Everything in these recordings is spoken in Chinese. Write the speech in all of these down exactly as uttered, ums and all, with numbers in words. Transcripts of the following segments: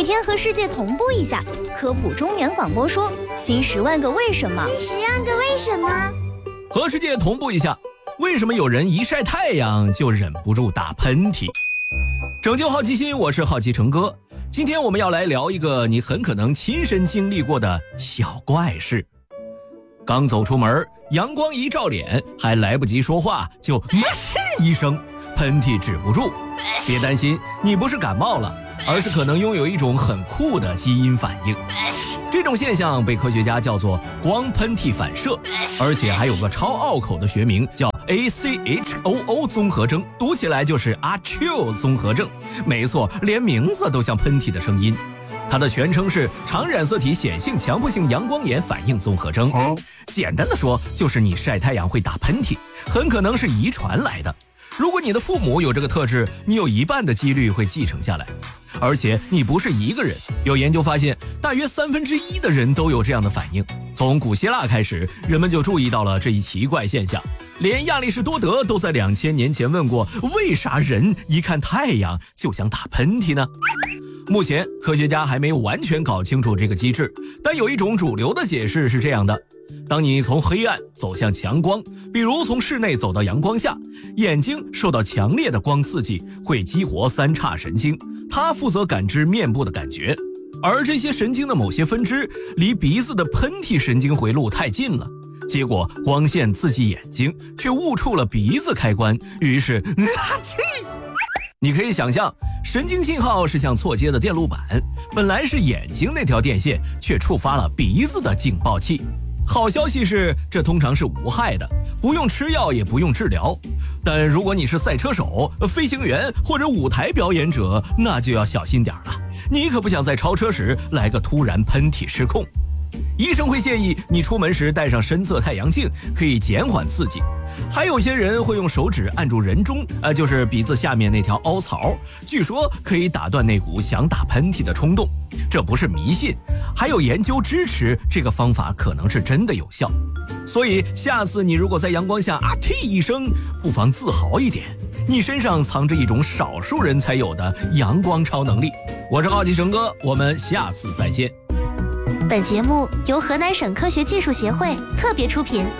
每天和世界同步一下，科普中原广播说新十万个为什么。 新十万个为什么？ 和世界同步一下，为什么有人一晒太阳就忍不住打喷嚏？拯救好奇心，我是好奇成哥。今天我们要来聊一个你很可能亲身经历过的小怪事。刚走出门，阳光一照脸，还来不及说话就嘛嚏一声，喷嚏止不住。别担心，你不是感冒了，而是可能拥有一种很酷的基因反应。这种现象被科学家叫做光喷嚏反射，而且还有个超拗口的学名叫 A C H O O 综合征，读起来就是阿丘综合症。没错，连名字都像喷嚏的声音。它的全称是常染色体显性强迫性阳光炎反应综合征。简单的说，就是你晒太阳会打喷嚏，很可能是遗传来的。如果你的父母有这个特质，你有一半的几率会继承下来。而且你不是一个人，有研究发现，大约三分之一的人都有这样的反应。从古希腊开始，人们就注意到了这一奇怪现象，连亚里士多德都在两千年前问过，为啥人一看太阳就想打喷嚏呢？目前科学家还没有完全搞清楚这个机制，但有一种主流的解释是这样的：当你从黑暗走向强光，比如从室内走到阳光下，眼睛受到强烈的光刺激，会激活三叉神经，它负责感知面部的感觉。而这些神经的某些分支离鼻子的喷嚏神经回路太近了，结果光线刺激眼睛，却误触了鼻子开关，于是啊嚏！你可以想象，神经信号是像错接的电路板，本来是眼睛那条电线，却触发了鼻子的警报器。好消息是，这通常是无害的，不用吃药也不用治疗。但如果你是赛车手、飞行员或者舞台表演者，那就要小心点了，你可不想在超车时来个突然喷嚏失控。医生会建议你出门时戴上深色太阳镜，可以减缓刺激。还有些人会用手指按住人中，呃，就是鼻子下面那条凹槽，据说可以打断那股想打喷嚏的冲动。这不是迷信，还有研究支持这个方法可能是真的有效。所以下次你如果在阳光下啊嚏一声，不妨自豪一点，你身上藏着一种少数人才有的阳光超能力。我是好奇成哥，我们下次再见。 本节目由河南省科学技术协会特别出品。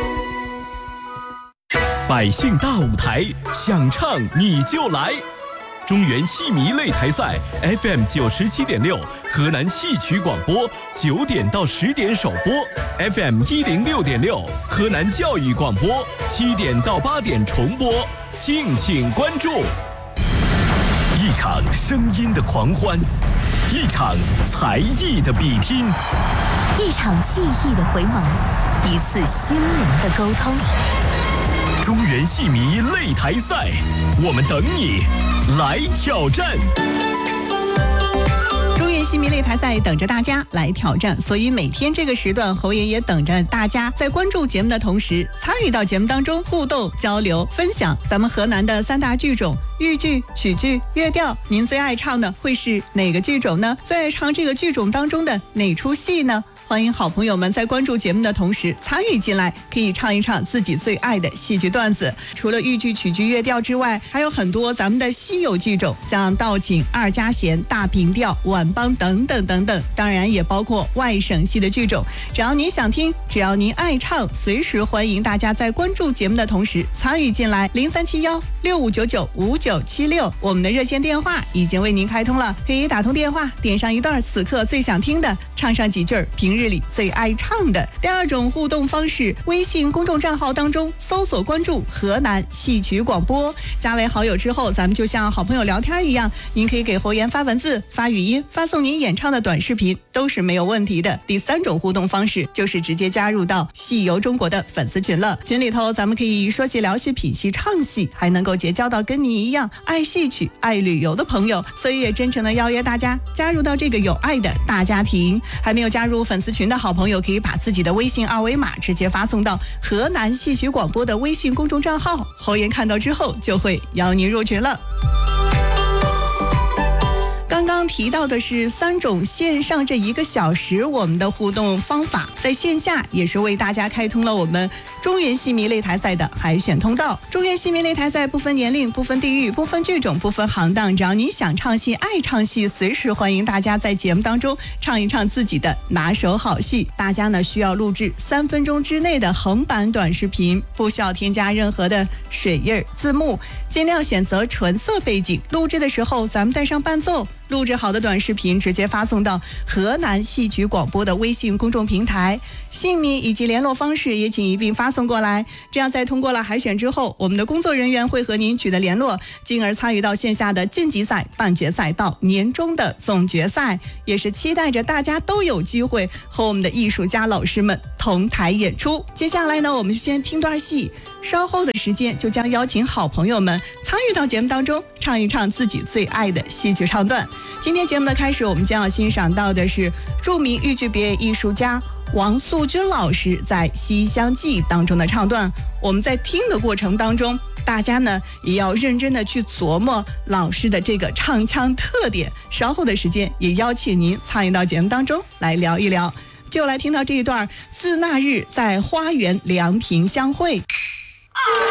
百姓大舞台，想唱你就来！中原戏迷擂台赛 F M 九十七点六，河南戏曲广播九点到十点首播 ，F M 一零六点六，河南教育广播七点到八点重播，敬请关注。一场声音的狂欢，一场才艺的比拼， 一场记忆的回眸，一次心灵的沟通。 中原戏迷擂台赛，我们等你来挑战。 中原戏迷擂台赛等着大家来挑战，所以每天这个时段，侯爷也等着大家在关注节目的同时，参与到节目当中互动、交流、分享咱们河南的三大剧种：豫剧、曲剧、乐调。您最爱唱的会是哪个剧种呢？最爱唱这个剧种当中的哪出戏呢？欢迎好朋友们在关注节目的同时参与进来，可以唱一唱自己最爱的戏剧段子。除了豫剧、曲剧、乐调之外，还有很多咱们的稀有剧种，像道景、二家弦、大平调、晚梆等等等等，当然也包括外省戏的剧种。只要您想听，只要您爱唱，随时欢迎大家在关注节目的同时参与进来。零三七幺六五九九五九七六，我们的热线电话已经为您开通了，可以打通电话，点上一段此刻最想听的，唱上几句平日里最爱唱的。第二种互动方式，微信公众账号当中搜索关注河南戏曲广播，加为好友之后，咱们就像好朋友聊天一样，您可以给侯岩发文字、发语音、发送您演唱的短视频，都是没有问题的。第三种互动方式就是直接加入到戏游中国的粉丝群了，群里头咱们可以说戏、聊戏、品戏、唱戏，还能够结交到跟你一样爱戏曲、爱旅游的朋友，所以也真诚的邀约大家加入到这个有爱的大家庭。还没有加入粉丝群的好朋友，可以把自己的微信二维码直接发送到河南戏曲广播的微信公众账号，侯岩看到之后就会邀您入群了。刚刚刚提到的是三种线上这一个小时我们的互动方法，在线下也是为大家开通了我们中原戏迷擂台赛的海选通道。中原戏迷擂台赛不分年龄、不分地域、不分剧种、不分行当，只要你想唱戏、爱唱戏，随时欢迎大家在节目当中唱一唱自己的拿手好戏。大家呢需要录制三分钟之内的横版短视频，不需要添加任何的水印字幕，尽量选择纯色背景。录制的时候咱们带上伴奏，录制好的短视频直接发送到河南戏曲广播的微信公众平台，姓名以及联络方式也请一并发送过来。这样在通过了海选之后，我们的工作人员会和您取得联络，进而参与到线下的晋级赛、半决赛到年终的总决赛，也是期待着大家都有机会和我们的艺术家老师们同台演出。接下来呢，我们就先听段戏，稍后的时间就将邀请好朋友们参与到节目当中，唱一唱自己最爱的戏曲唱段。今天节目的开始，我们将要欣赏到的是著名豫剧表演艺术家王素君老师在《西厢记》当中的唱段。我们在听的过程当中，大家呢也要认真的去琢磨老师的这个唱腔特点。稍后的时间也邀请您参与到节目当中来聊一聊。就来听到这一段，自那日在花园凉亭相会。